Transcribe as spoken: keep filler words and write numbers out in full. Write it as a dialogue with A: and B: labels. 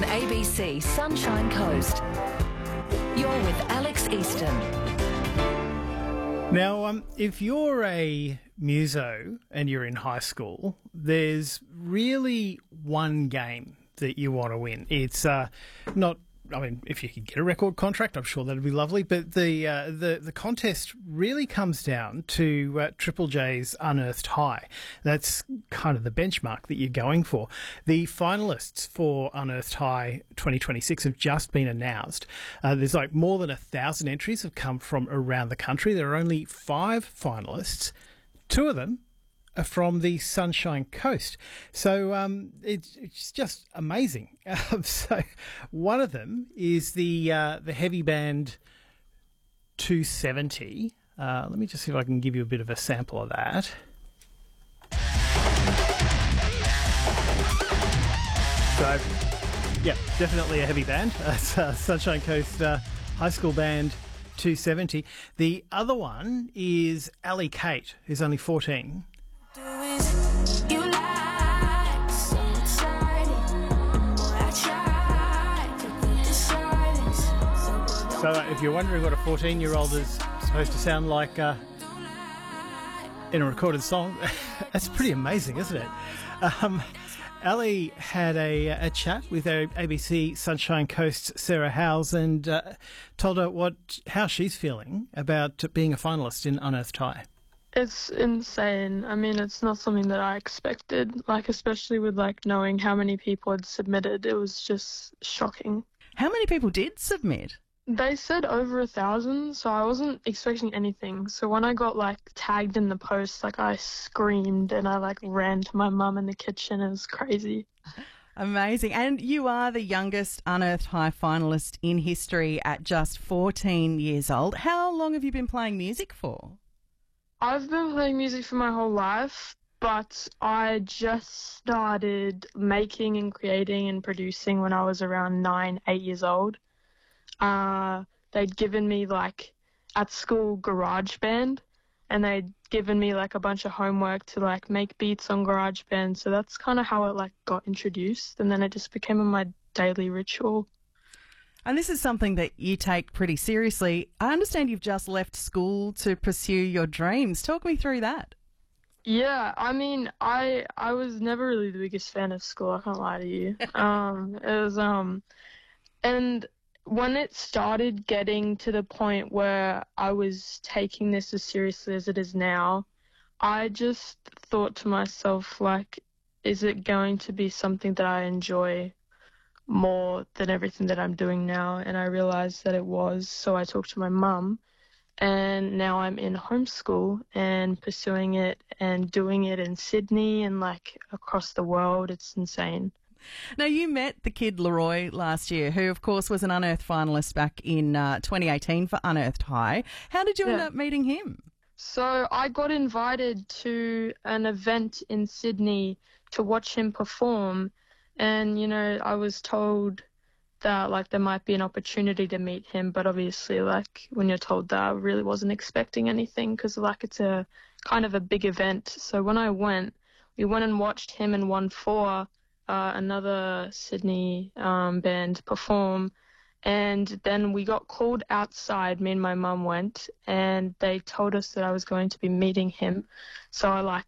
A: on A B C Sunshine Coast. You're with Alex Easton.
B: Now, um, if you're a muso and you're in high school, there's really one game that you want to win. It's uh, not... I mean, if you could get a record contract, I'm sure that'd be lovely. But the uh, the the contest really comes down to uh, Triple J's Unearthed High. That's kind of the benchmark that you're going for. The finalists for Unearthed High twenty twenty-six have just been announced. Uh, there's like more than a thousand entries have come from around the country. There are only five finalists. Two of them are from the Sunshine Coast. So um, it's, it's just amazing. Um, so one of them is the uh, the heavy band two seventy. Uh, let me just see if I can give you a bit of a sample of that. So, yeah, definitely a heavy band. Uh, it's uh, Sunshine Coast uh, High School Band two seventy. The other one is Ali Kate, who's only fourteen. So uh, if you're wondering what a fourteen-year-old is supposed to sound like uh, in a recorded song, that's pretty amazing, isn't it? Um, Ali had a, a chat with A B C Sunshine Coast's Sarah Howes and uh, told her what how she's feeling about being a finalist in Unearthed High.
C: It's insane. I mean, it's not something that I expected, like, especially with, like, knowing how many people had submitted. It was just shocking.
D: How many people did submit?
C: They said over a thousand, so I wasn't expecting anything. So when I got, like, tagged in the post, like, I screamed and I, like, ran to my mum in the kitchen. It was crazy.
D: Amazing. And you are the youngest Unearthed High finalist in history at just fourteen years old. How long have you been playing music for?
C: I've been playing music for my whole life, but I just started making and creating and producing when I was around nine, eight years old. Uh, they'd given me, like, at school, GarageBand, and they'd given me, like, a bunch of homework to, like, make beats on GarageBand. So that's kind of how it, like, got introduced, and then it just became my daily ritual.
D: And this is something that you take pretty seriously. I understand you've just left school to pursue your dreams. Talk me through that.
C: Yeah, I mean, I I was never really the biggest fan of school, I can't lie to you. um, it was, um, and when it started getting to the point where I was taking this as seriously as it is now, I just thought to myself, like, is it going to be something that I enjoy more than everything that I'm doing now? And I realized that it was, so I talked to my mum, and now I'm in homeschool and pursuing it and doing it in Sydney and, like, across the world. It's insane.
D: Now, you met the kid Leroy last year, who, of course, was an Unearthed finalist back in uh, twenty eighteen for Unearthed High. How did you
C: yeah.
D: end up meeting him?
C: So I got invited to an event in Sydney to watch him perform. And, you know, I was told that, like, there might be an opportunity to meet him, but obviously, like, when you're told that, I really wasn't expecting anything because, like, it's a kind of a big event. So when I went, we went and watched him and one four, uh, another Sydney um, band, perform. And then we got called outside, me and my mum went, and they told us that I was going to be meeting him. So I, like,